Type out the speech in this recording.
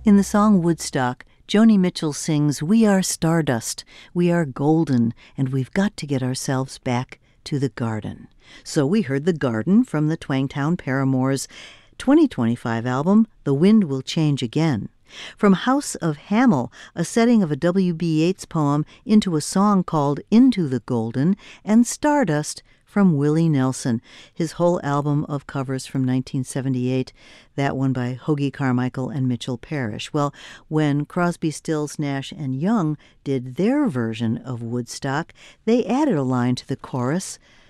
In the song Woodstock, Joni Mitchell sings, "We are stardust, we are golden, and we've got to get ourselves back to the garden." So we heard The Garden from the Twangtown Paramours' 2025 album, The Wind Will Change Again. From House of Hamel, a setting of a W.B. Yeats poem into a song called Into the Golden, and Stardust from Willie Nelson, his whole album of covers from 1978, that one by Hoagy Carmichael and Mitchell Parish. Well, when Crosby, Stills, Nash and Young did their version of Woodstock, they added a line to the chorus,